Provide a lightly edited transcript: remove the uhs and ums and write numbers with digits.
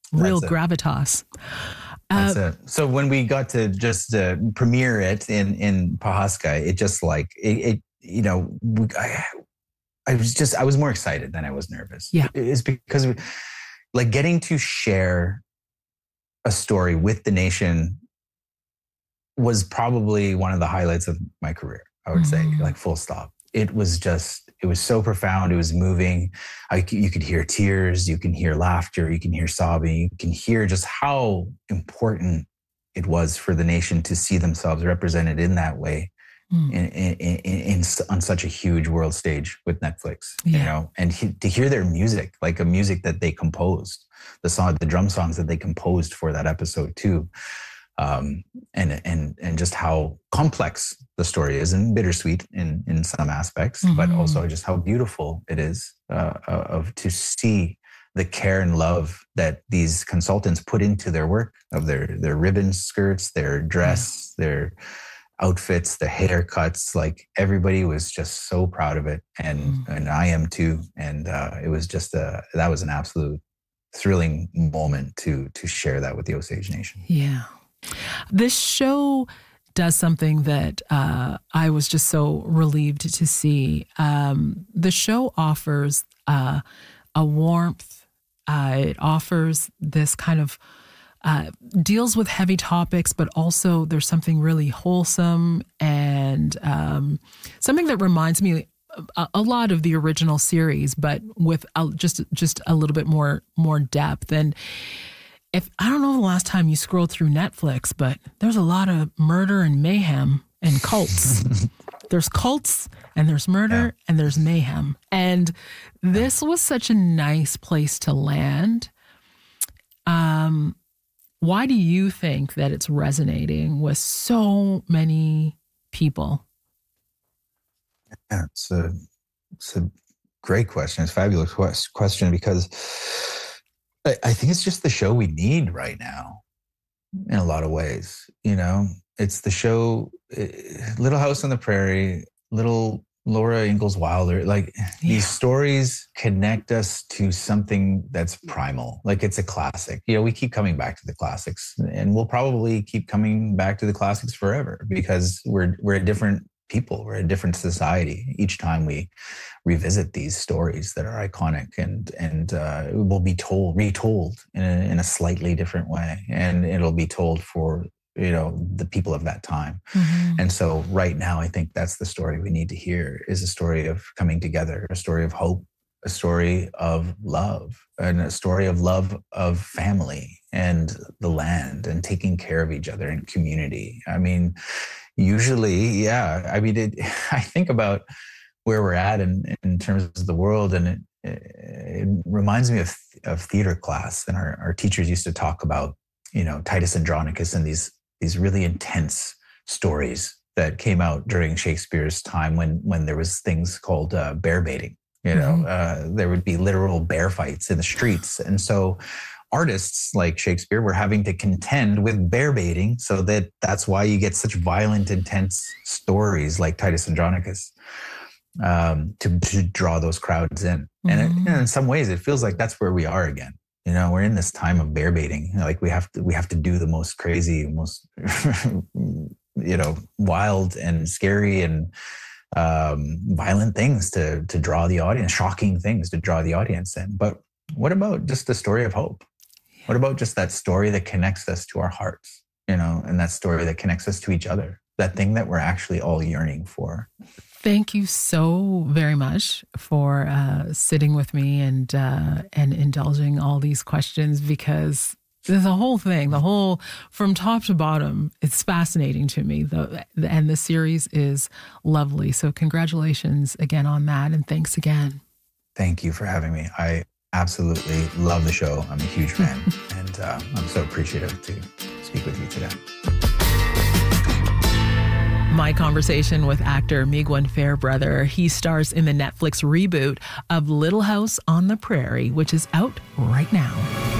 real gravitas. That's it. So when we got to just premiere it in Pawhuska, it just like it you know, I was more excited than I was nervous. Yeah, it's because like getting to share a story with the nation was probably one of the highlights of my career. I would say, like, full stop. It was so profound. It was moving. You could hear tears. You can hear laughter. You can hear sobbing. You can hear just how important it was for the nation to see themselves represented in that way, on such a huge world stage with Netflix. You know, and to hear their music, like a music that they composed, the drum songs that they composed for that episode too. And just how complex the story is, and bittersweet in some aspects, but also just how beautiful it is to see the care and love that these consultants put into their work, of their ribbon skirts, their dress, their outfits, the haircuts. Like, everybody was just so proud of it, and I am too. And it was just that was an absolute thrilling moment to share that with the Osage Nation. Yeah. This show does something that I was just so relieved to see. The show offers a warmth. It offers this kind of deals with heavy topics, but also there's something really wholesome and something that reminds me a lot of the original series, but with just a little bit more depth. And I don't know the last time you scrolled through Netflix, but there's a lot of murder and mayhem and cults. There's cults and there's murder and there's mayhem. And this was such a nice place to land. Why do you think that it's resonating with so many people? Yeah, it's a great question. It's a fabulous question, because I think it's just the show we need right now in a lot of ways. You know, it's the show, Little House on the Prairie, little Laura Ingalls Wilder, like these stories connect us to something that's primal. Like, it's a classic. You know, we keep coming back to the classics, and we'll probably keep coming back to the classics forever, because we're a different people. We're a different society each time we revisit these stories that are iconic, and it will be retold in a slightly different way, and it'll be told for, you know, the people of that time. And so right now, I think that's the story we need to hear, is a story of coming together, a story of hope, a story of love, and a story of love of family and the land and taking care of each other and community. I mean, usually, I think about where we're at in terms of the world, and it reminds me of theater class. And our teachers used to talk about, you know, Titus Andronicus and these really intense stories that came out during Shakespeare's time, when there was things called bear baiting. You know, there would be literal bear fights in the streets, and so artists like Shakespeare were having to contend with bear baiting, so that's why you get such violent, intense stories like Titus Andronicus, to draw those crowds in. And in some ways, it feels like that's where we are again. You know, we're in this time of bear baiting. Like, we have to do the most crazy, most you know, wild and scary and violent things to draw the audience, shocking things to draw the audience in. But what about just the story of hope? What about just that story that connects us to our hearts, you know, and that story that connects us to each other, that thing that we're actually all yearning for? Thank you so very much for sitting with me and indulging all these questions, because the whole thing, from top to bottom, it's fascinating to me. And the series is lovely. So congratulations again on that. And thanks again. Thank you for having me. I absolutely love the show. I'm a huge fan. And I'm so appreciative to speak with you today. My conversation with actor Migwen Fairbrother. He stars in the Netflix reboot of Little House on the Prairie, which is out right now.